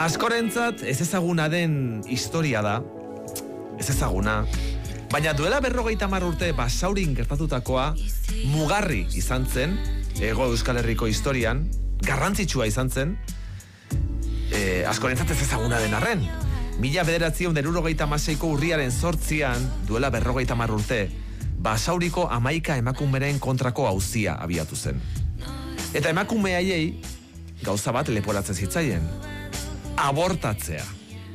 Askorentzat ez ezaguna den historia da, ez ezaguna, baina duela 50 urte Basaurin gertatutakoa mugarri izan zen, Hego Euskal Herriko historian, garrantzitsua izan zen, askorentzat ez ezaguna den arren. 1976ko urriaren 8an, duela 50 urte, Basauriko 11 emakumeren kontrako auzia abiatu zen. Eta emakume haiei gauza bat leporatzen zitzaien, abortatzea.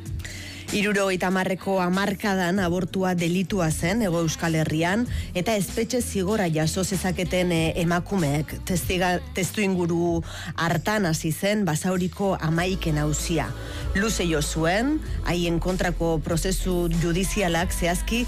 70ko hamarkadan abortua delitua zen Hego Euskal Herrian eta espetxe zigora jaso zezaketen emakumeek testu inguru hartan hasi zen Basauriko 11 auzia. Luze jo zuen, haien kontrako prozesu judizialak zehazki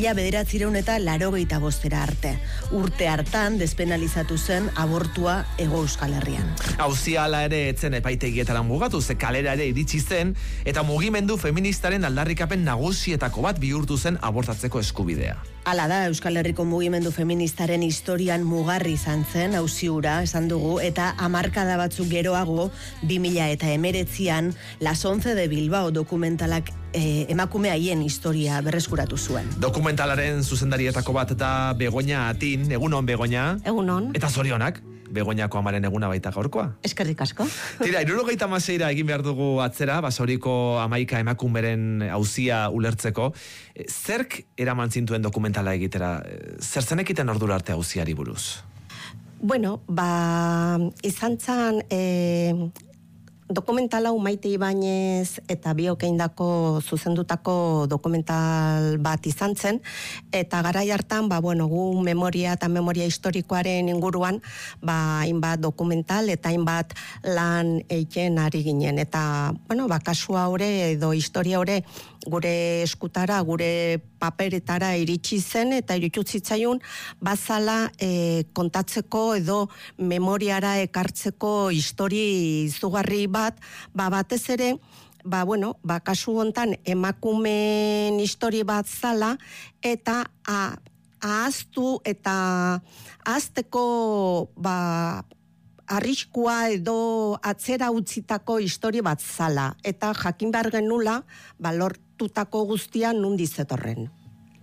1985 arte. Urte hartan despenalizatu zen abortua Hego Euskal Herrian. Auzia hala ere etzen epaitegietara mugatu, ze kalera ere iritsi zen eta mugimendu feminista aldarrikapen nagusietako bat bihurtu zen abortatzeko eskubidea. Hala da, Euskal Herriko mugimendu feministaren historian mugarri izan zen auzi hura, esan dugu, eta hamarkada batzuk geroago 2019an Las 11 de Bilbao dokumentalak emakume haien historia berreskuratu zuen. Dokumentalaren zuzendarietako bat eta Begoña Atin, egunon Begoña. Egunon. Eta zorionak. Begoñako amaren eguna baita gaurkoa. Eskerrik asko. Tira, 76ra egin behar dugu atzera, Basauriko 11 emakumeren auzia ulertzeko. Zerk eraman zintuen dokumentala egitera? Zer zenekiten ordura arte auziari buruz? Bueno, izan zan dokumentala Maite Ibañez eta Biokeindako zuzendutako dokumental bat izan zen, eta garai hartan, gu memoria eta memoria historikoaren inguruan, hainbat dokumental eta hainbat lan eiken ari ginen, eta, kasu haure edo historia haure gure eskutara, gure paperetara iritsi zen, eta iritsi zitzaion bazala kontatzeko edo memoriara ekartzeko histori izugarri bat, batez ere, kasu hontan emakumeen histori bat zala, eta ahaztu eta ahazteko arriskua edo atzera utzitako histori bat zala, eta jakin behar genula lortutako guztia nundi zetorren.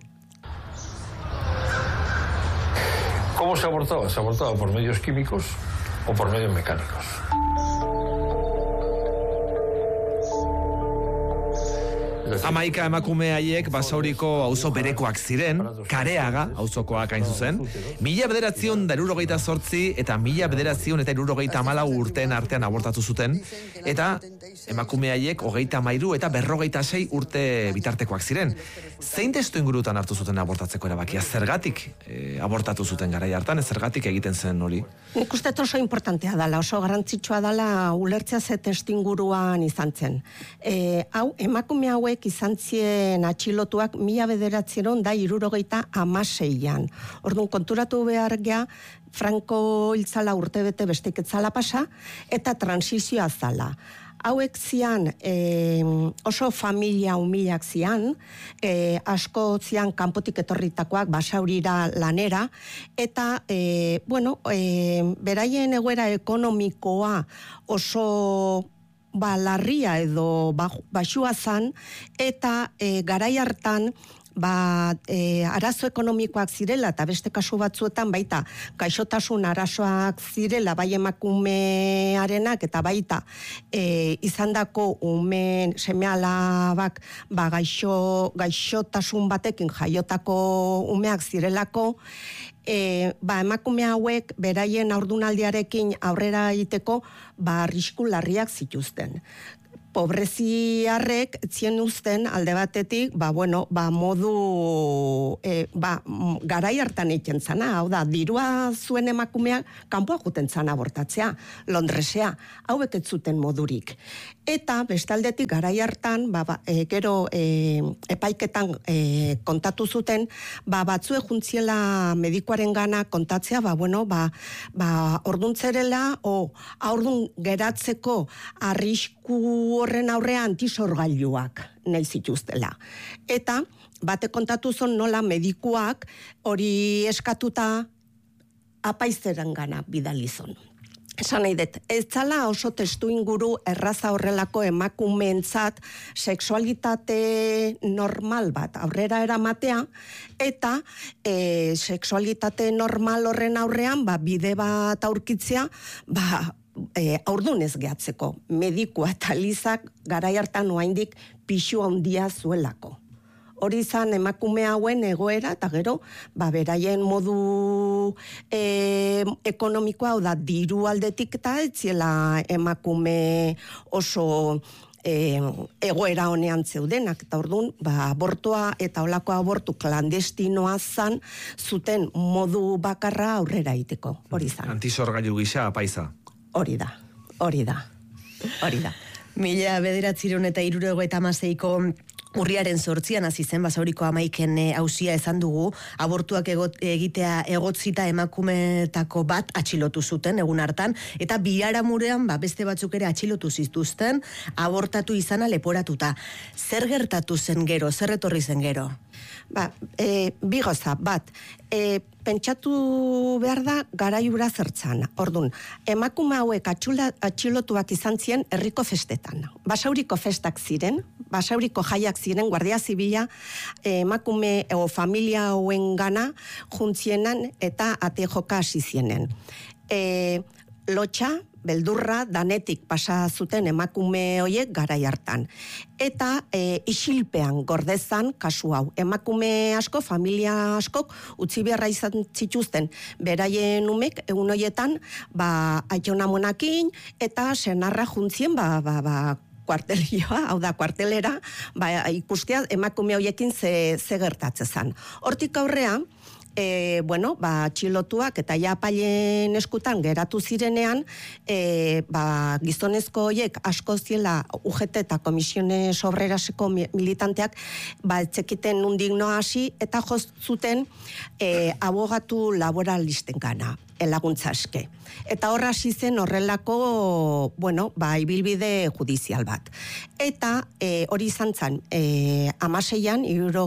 ¿Cómo se abortaba? Se abortaba por medios químicos o por medios mecánicos. Hamaika emakume haiek Basauriko auzo berekoak ziren, Kareaga auzokoak hain zuzen, 1978 eta 1974 urteen artean abortatu zuten, eta emakume haiek 33 eta 56 urte bitartekoak ziren. Zein testu ingurutan hartu zuten abortatzeko erabakia? Zergatik abortatu zuten garai hartan, zergatik egiten zen hori? Nik uste oso importantea dela, oso garrantzitsua dela ulertzea ze testu inguruan izan zen. Emakume hauek izan zien atxilotuak 1976an. Orduan konturatu behar gea, Franco hiltzala urtebete besteik etzala pasa, eta transizioa zala. Hauek zian oso familia humilak zian, asko zian kanpotik etorritakoak Basaurira lanera, eta, beraien egoera ekonomikoa oso larria edo baxua zan, eta garai hartan arazo ekonomikoak zirela, eta beste kasu batzuetan baita gaixotasun arazoak zirela, bai emakumearenak, eta baita izandako umen seme-alabak gaixotasun batekin jaiotako umeak zirelako, emakume hauek beraien haurdunaldiarekin aurrera egiteko arrisku larriak zituzten. Pobreziarrek etzien uzten alde batetik, modu garai hartan egiten zana, hau da, dirua zuen emakumeak kanpoa juten zana abortatzea, Londresea, hauek ez zuten modurik. Eta bestaldetik garai hartan, gero epaiketan kontatu zuten, batzue juntziela medikuaren gana kontatzea, orduntzerela, aurdun geratzeko arrisku horren aurrean antisorgailuak nahi zituztela. Eta bate kontatu zon nola medikuak hori eskatuta apaizeran gana bidalizon. Esan nahi dut, ez zala oso testu inguru erraza horrelako emakumeentzat sexualitate normal bat aurrera eramatea, eta sexualitate normal horren aurrean bide bat aurkitzea, aurdunez gehatzeko. Medikua eta Lizak garai hartan oraindik pisu handia zuelako. Hori izan emakume hauen egoera, eta gero, beraien modu ekonomikoa, hau da, diru aldetik eta etziela emakume oso egoera honean zeudenak, eta orduan, abortua eta olako abortu klandestinoa zuten modu bakarra aurrera iteko, hori zan. Antisorgailu gisa, paisa. Hori da. 1976ko Urriaren 8an hasi zen Basauriko Amaiken auzia esan dugu, abortuak egitea egotzita emakumeetako bat atxilotu zuten egun hartan, eta biharamurean beste batzuk ere atxilotu zituzten, abortatu izana leporatuta. Zer gertatu zen gero, zer etorri zen gero? Bi gauza, bat, pentsatu behar da garaiura zertzan. Orduan, emakume hauek atxilotuak izan ziren herriko festetan. Basauriko festak ziren, Basauriko jaiak ziren, Guardia Zibila emakume o familia hauen gana juntzienan eta ate joka hasi zienen. Lotxa, beldurra, danetik pasa zuten emakume hoiek garai hartan. Eta isilpean gordezan kasu hau. Emakume asko, familia askok, utzi beharra izan zituzten beraien umek, egun hoietan, aitonamonakin, eta senarra juntzien, kuartelioa, hau da, kuartelera, ikustea emakume hoiekin ze gertatzezan. Hortik aurrea, txilotuak eta japailen eskutan geratu zirenean, gizonezko horiek asko ziela UGT eta Komisiones Obreraseko militanteak, etzekiten nundigno hasi eta jozuten abogatu laboralisten gana, laguntza eske. Eta horra hasi zen horrelako, ibilbide judizial bat. Eta hori izan zen, 16an,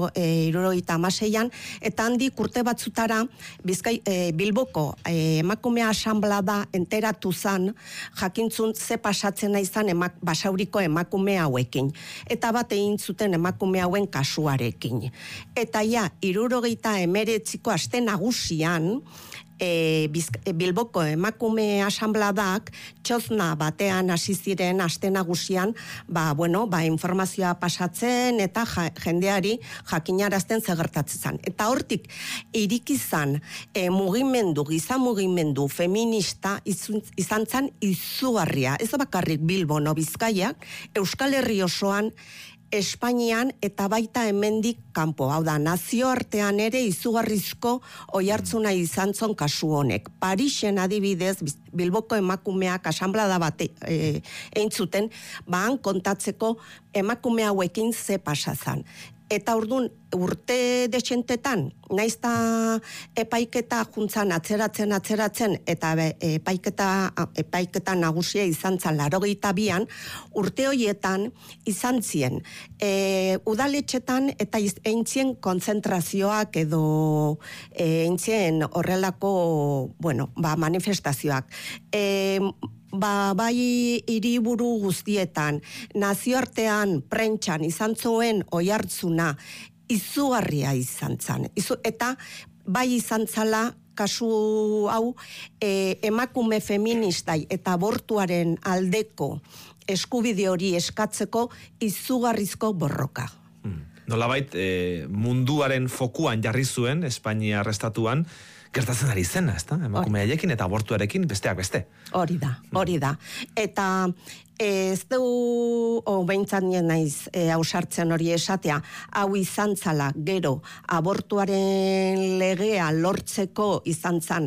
76an, eta handik urte batzutara, Bilboko emakume asanblada enteratu zen, jakintzun ze pasatzen izan Basauriko emakume hauekin. Eta bat egin zuten emakume hauen kasuarekin. Eta 79ko aste nagusian, Bilboko emakume asanbladak txozna batean hasi ziren aste nagusian, informazioa pasatzen eta jendeari jakinarazten zegertatzen. Eta hortik irikizan giza mugimendu feminista izan zen izugarria. Ez bakarrik Bilbon o Bizkaiak, Euskal Herri osoan, Espainian eta baita hemendik kanpo, hau da, nazioartean ere izugarrizko oihartzuna izan zon kasu honek. Parisen adibidez, Bilboko emakumeak asanblada bat egin zuten, kontatzeko emakume hauekin ze pasazan. Eta orduan, urte desentetan, naizta epaiketa juntzan atzeratzen, eta epaiketa nagusia izan zan 82an, urte horietan izan zien, udaletxetan eta eintzien konzentrazioak edo eintzien horrelako, manifestazioak. Bai hiriburu guztietan, nazioartean, prentxan izan zuen oihartzuna izugarria izan zan. Eta bai izan zala kasu hau emakume feministai eta abortuaren aldeko eskubide hori eskatzeko izugarrizko borroka. Nolabait, munduaren fokuan jarri zuen, Espainia arrestatuan, gertatzen ari zena, ezta? Emakume haiekin eta abortuarekin besteak beste. Hori da. Eta ez du, behintzat nien naiz ausartzen hori esatea, hau izan zala gero abortuaren legea lortzeko izan zan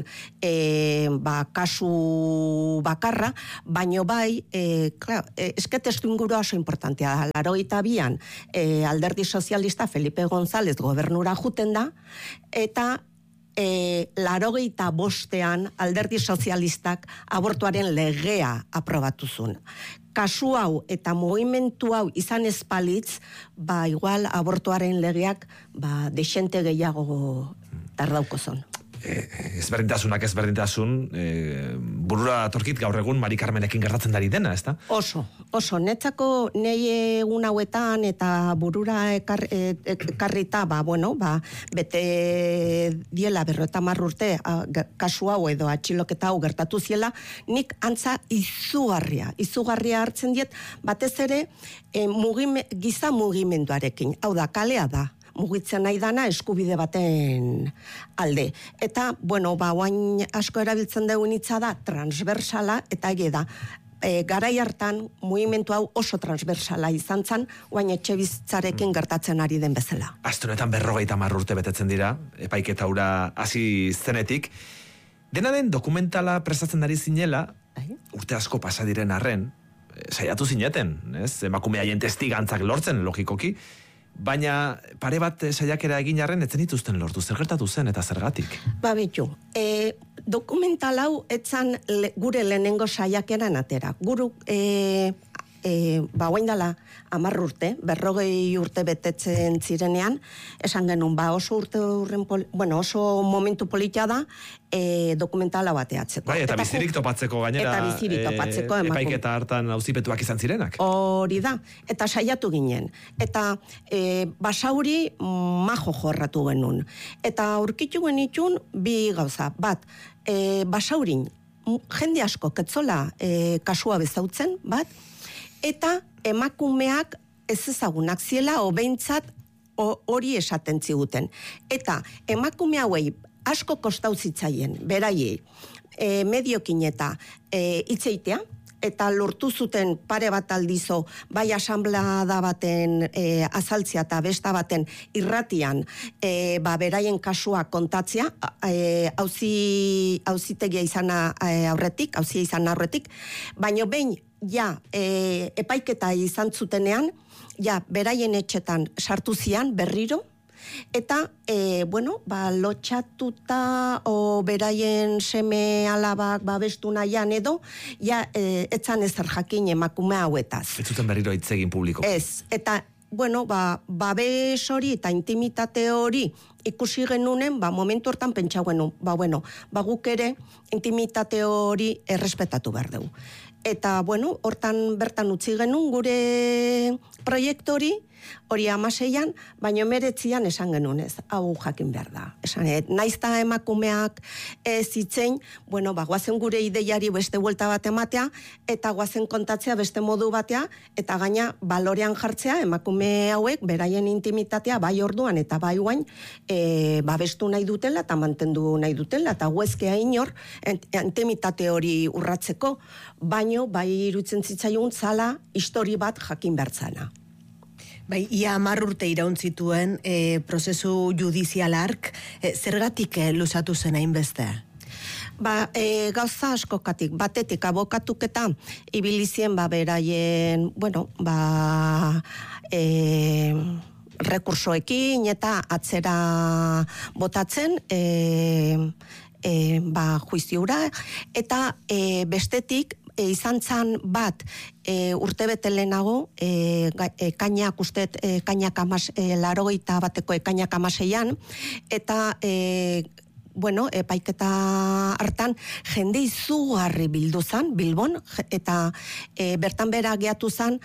kasu bakarra, baino bai, esketestu inguru oso importantea da. 82an Alderdi Sozialista Felipe González gobernura juten da, eta 85an Alderdi Sozialistak abortuaren legea aprobatu zuen. Kasu hau eta mugimendu hau izan espalitz, igual abortuaren legeak desente gehiago tardauko zon. ezberdintasun, burura torkit gaur egun Mari Carmenekin gertatzen dari dena, ezta? Oso, netzako nei egun hauetan eta burura ekarrita, bete diela 50 urte kasu hau edo atxiloketa hau gertatu ziela, nik antza izugarria hartzen diet, batez ere giza mugimenduarekin, hau da, kalea da, mugitzen nahi dana eskubide baten alde. Eta, oain asko erabiltzen dugun hitza da transversala, eta egia da, garai hartan mugimendu hau oso transversala izan zen, oain etxe bizitzarekin gertatzen ari den bezala. Aste honetan 50 urte betetzen dira, epaiketa hura hasi zenetik. Dena den dokumentala prestatzen ari zinela, urte asko pasa diren arren, saiatu zineten, ez? Emakume haien testigantzak lortzen, logikoki, baina pare bat saiakera egin arren etzen dituzten lortu, zer gertatu zen eta zergatik? Betu, dokumental hau etzan gure lehenengo saiakeran atera. Guru, oain dela 10 urte, 40 urte betetzen zirenean, esan genuen, oso momentu politia da, dokumentala bateatzeko. Bai, eta bizirik topatzeko gainera, epaiketa hartan auzipetuak izan zirenak. Hori da, eta saiatu ginen. Eta Basauri majo jorratu genuen. Eta aurkitu genitun bi gauza. Bat, Basaurin jende asko ketzola kasua bezautzen, bat, eta emakumeak ez ezagunak ziela, obeintzat hori esaten ziguten. Eta emakume hauei asko kostau zitzaien, beraiei, mediokin eta hitzeitea, eta lortu zuten pare bat aldizo, bai asanblada baten azaltzea eta besta baten irratian, beraien kasua kontatzea, auzitegia izan aurretik, baino behin, epaiketa izan zutenean, beraien etxetan sartu zian berriro, eta, lotxatuta o beraien seme alabak babestu nahian edo, etzan ezer jakin emakume hauetaz. Ez zuten berriro hitzegin publiko. Ez, eta, babes hori eta intimitate hori ikusi genunen, momentu hortan pentsau genuen, guk ere intimitate hori errespetatu behar dugu. Eta, hortan bertan utzi genuen gure proiektu hori 16an, baino 19an esan genuen ez, hau jakin behar da. Esan, naizta emakumeak zitzein, guazen gure ideiari beste buelta bat ematea, eta guazen kontatzea beste modu batea, eta gaina balorean jartzea emakume hauek, beraien intimitatea, bai orduan eta bai guain, babestu nahi dutela, eta mantendu nahi dutela, eta guezkea inor, intimitate hori urratzeko, baino, bai irutzen zitzaigun zala, histori bat jakin bertzana. Bai, ia 10 urte iraun zituen prozesu judizialark, zergatik luzatu zen hainbeste? Gauza askokatik, batetik abokatuketa ibilizien beraien, rekursoekin eta atzera botatzen, juiziura, eta bestetik, izan zan bat urtebete lehenago, ekainak ustet, ekainak 81 bateko ekainak 16an, eta epaiketa hartan jende izugarri bildu zan, Bilbon, eta bertan bera geatu zan,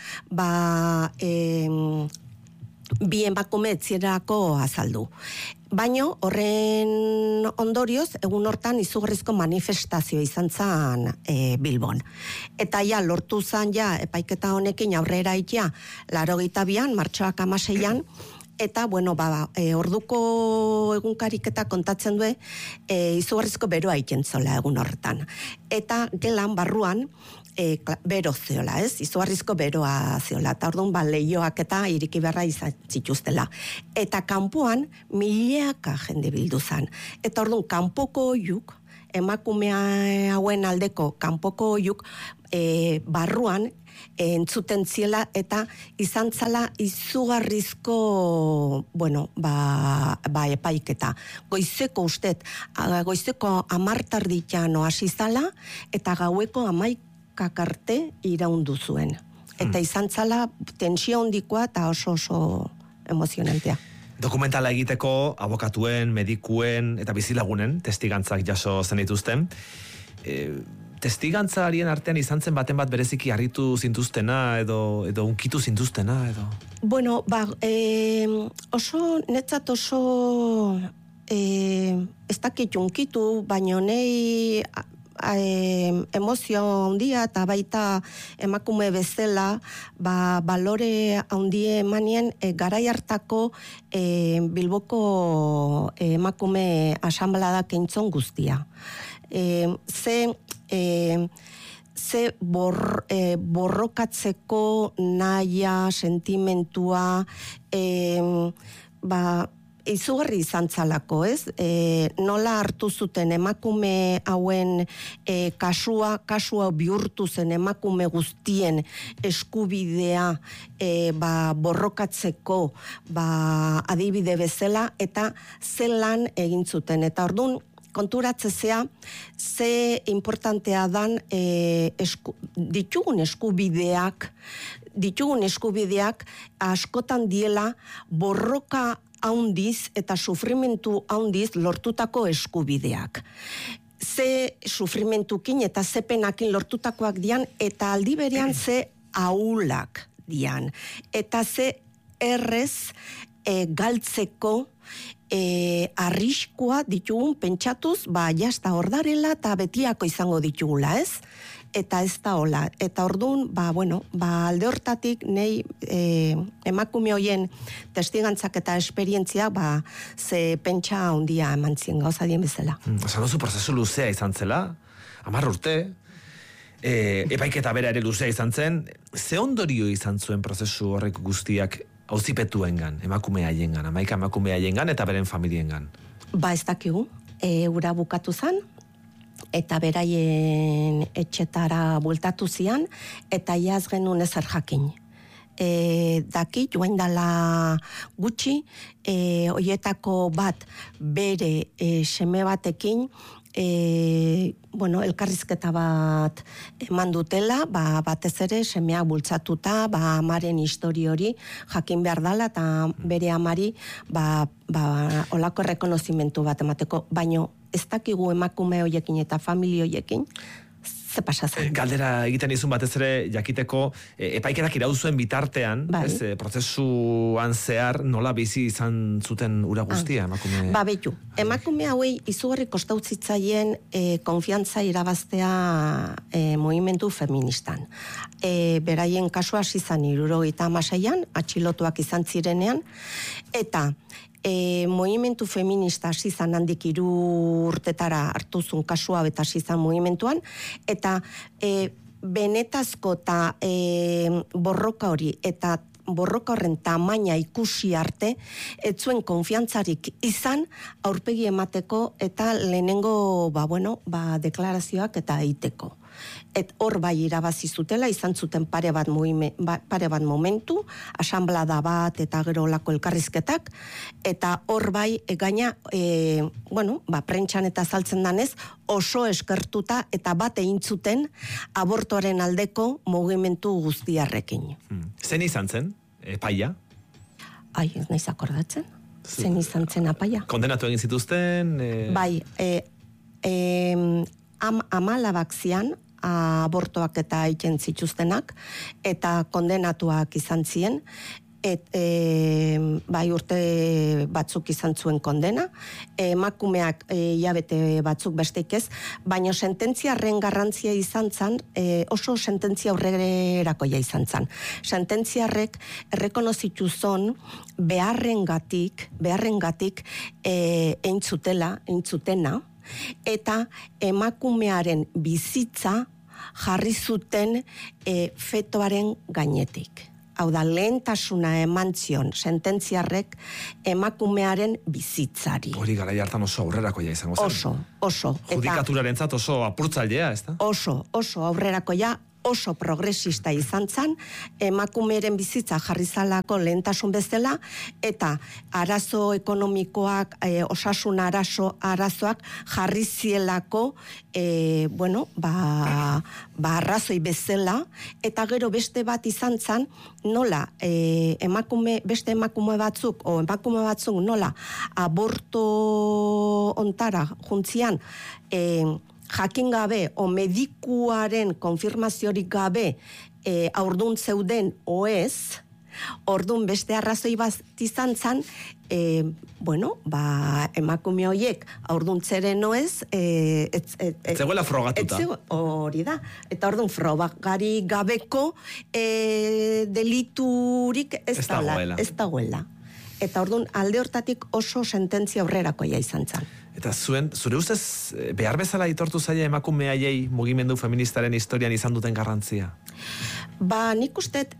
bi emakume etzierako azaldu. Baino, horren ondorioz, egun hortan izugarrizko manifestazio izan zan Bilbon. Eta lortu zan epaiketa honekin aurrera ikia 82an, martxoak 16an, eta, orduko egunkariketa kontatzen du, izugarrizko beroa ikentzola egun horretan. Eta gelan barruan, bero zeola, ez? Izugarrizko beroa zeola. Eta orduan, lehioak eta iriki beharra izan zituztela. Eta kanpoan, milaka jende bildu zan. Eta orduan, kanpoko oiuk, emakumea hauen aldeko kanpoko oiuk, barruan, entzuten ziela eta izan zala izugarrizko epaiketa. Goizeko ustet, goizeko 10 hasi zala eta gaueko 11 arte iraundu zuen. Eta izan zala tensio handikoa eta oso emozionantea. Dokumentala egiteko abokatuen, medikuen eta bizilagunen testigantzak jaso zen dituzten. Testigantzarien artean izan zen baten bat bereziki harritu zintuztena edo unkitu zintuztena edo? Bueno, netzat oso ez dakit unkitu, baina nei emozio handia eta baita emakume bezala balore handie emanien garai hartako Bilboko emakume asanbladak eintzon guztia. Ze borrokatzeko naia, sentimentua, izugarri izan zalako, ez? Nola hartu zuten emakume hauen kasua bihurtu zen emakume guztien eskubidea borrokatzeko adibide bezala, eta zelan egin zuten. Eta orduan, konturatzea ze importantea dan ditugun eskubideak askotan diela borroka haundiz eta sufrimentu haundiz lortutako eskubideak. Ze sufrimentukin eta ze penakin lortutakoak dian, eta aldi berean ze ahulak dian. Eta ze errez galtzeko arriskua ditugun pentsatuz, jazta ordarela eta betiako izango ditugula, ez? Eta ez da hola. Eta orduan, alde hortatik nei emakume hoien testigantzak eta esperientzia ze pentsa handia eman zien gauza dien bezala. Esan duzu prozesu luzea izan zela, 10 urte, epaiketa bera ere luzea izan zen, ze ondorio izan zuen prozesu horrek guztiak auzipetuengan, emakume haiengan, 11 emakume haiengan eta beren familiengan? Ez dakigu, ura bukatu zen, eta beraien etxetara bueltatu zian, eta iaz genuen ezer jakin. Dakit, joan dala gutxi, hoietako bat bere seme batekin, elkarrizketa bat eman dutela, batez ere semeak bultzatuta, amaren histori hori jakin behar dala, eta bere amari olako errekonozimentu bat emateko, baino ez dakigu emakume hoiekin eta familia hoiekin, ze pasatzen. Galdera egiten izun batez ere jakiteko epaiketak irauzuen bitartean, prozesuan zehar nola bizi izan zuten ura guztia emakume? Betu, emakume hauei izugarri kostautzitzaien konfiantza irabaztea movimentu feministan. Beraien kasua izan 76an, atxilotuak izan zirenean, eta movimentu feminista hasi izan handik 3 urtetara hartuzun kasua eta hasi izan movimentuan, eta benetazko eta borroka hori eta borroka horren tamaina ikusi arte, ez zuen konfiantzarik izan aurpegi emateko eta lehenengo deklarazioak eta eiteko. Hor irabazi zutela, izan zuten pare bat momentu, asanblada bat eta gero olako elkarrizketak, eta hor gaina, prentxan eta saltzen danez, oso eskertuta eta bat egin zuten abortoaren aldeko mugimendu guztiarrekin. Zen izan zen, epaia? Ez naiz akordatzen. Zen izan zen apaia. Kondenatu egin zituzten? Bai, 10 zian, abortoak eta egiten zituztenak, eta kondenatuak izan ziren, urte batzuk izan zuen kondena, emakumeak hilabete batzuk besteik ez, baina sententziarren garrantzia izan zen, oso sententzia aurrerakoia izan zen. Sententziarrek errekonozitu zon beharrengatik eintzutena, eta emakumearen bizitza jarri zuten fetoaren gainetik. Hau da, lehentasuna eman zion sententziarrek emakumearen bizitzari. Hori garai hartan oso aurrerakoia izango zen. Oso. Judikaturarentzat oso apurtzailea, ez da? Oso aurrerakoia, oso progresista izan zan, emakumeren bizitza jarri zalako lehentasun bezala, eta arazo ekonomikoak, osasun arazoak jarri zielako, arrazoi bezala, eta gero beste bat izan zan, nola, beste emakume batzuk nola, aborto ontara juntzian, jakin gabe, o medikuaren konfirmaziorik gabe aurdun zeuden oez, ordun beste arrazoi bat izan zan, emakume horiek aurduntzeren oez, zegoela frogatuta. Hori da. Eta ordun frogari gabeko deliturik ez dagoela. Eta ordun alde hortatik oso sententzia aurrerakoia izan zan. Eta zure ustez, behar bezala aitortu zaila emakume haiei mugimendu feministaren historian izan duten garrantzia? Nik usteet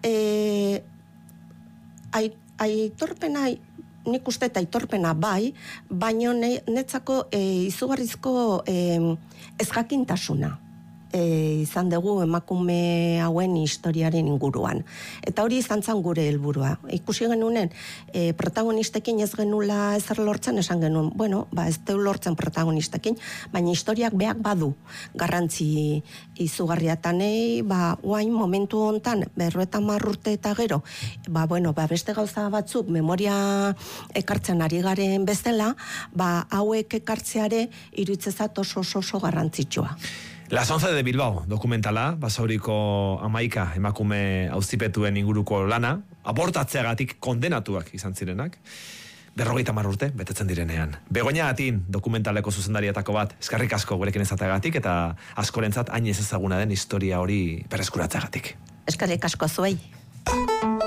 aitorpena bai, baino netzako izugarrizko ezjakintasuna izan dugu emakume hauen historiaren inguruan. Eta hori izan zan gure helburua. Ikusi genunen, protagonistekin ez genula ezer lortzen, esan genuen, ez deu lortzen protagonistekin, baina historiak beak badu garrantzi izugarriatanei, guain momentu hontan, 50 urte eta gero, beste gauza batzuk memoria ekartzen ari garen bezala, hauek ekartzeare iruditzezat oso garrantzitsua. Las 11 de Bilbao, dokumentala, Basauriko 11 emakume auzipetuen inguruko lana, abortatzeagatik kondenatuak izan zirenak, 50 urte, betetzen direnean. Begoña Atin, dokumentaleko zuzendarietako bat, eskerrik asko gurekin ezateagatik, eta askorentzat hain ez ezaguna den historia hori berreskuratzeagatik. Eskerrik asko zuei.